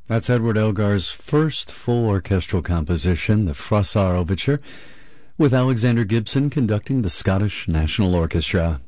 That's Edward Elgar's first full orchestral composition, the Froissart Overture, with Alexander Gibson conducting the Scottish National Orchestra.